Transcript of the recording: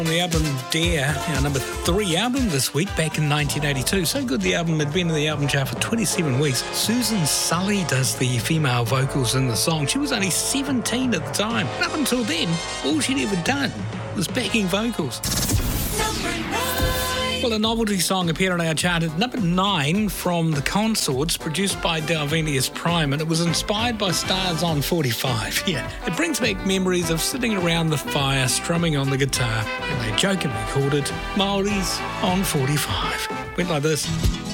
On the album Dare, our number 3 album this week, back in 1982. So good the album had been in the album chart for 27 weeks. Susan Sully does the female vocals in the song. She was only 17 at the time. And up until then, all she'd ever done was backing vocals. Well, a novelty song appeared on our chart at number 9 from The Consorts, produced by Dalvenius Prime, and it was inspired by Stars on 45. Yeah, it brings back memories of sitting around the fire, strumming on the guitar, and they jokingly called it Māoris on 45. Went like this.